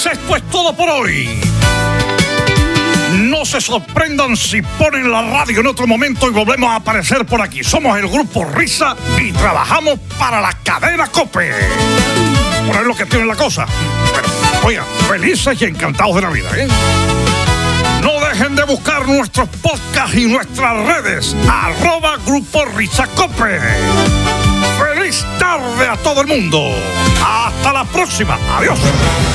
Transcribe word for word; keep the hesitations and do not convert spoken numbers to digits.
esto es todo por hoy. No se sorprendan si ponen la radio en otro momento y volvemos a aparecer por aquí. Somos el Grupo Risa y trabajamos para la cadena COPE. Por ahí es lo que tiene la cosa. Pero, oigan, felices y encantados de la vida, ¿eh? No dejen de buscar nuestros podcasts y nuestras redes. Arroba Grupo Risa COPE. ¡Feliz tarde a todo el mundo! ¡Hasta la próxima! ¡Adiós!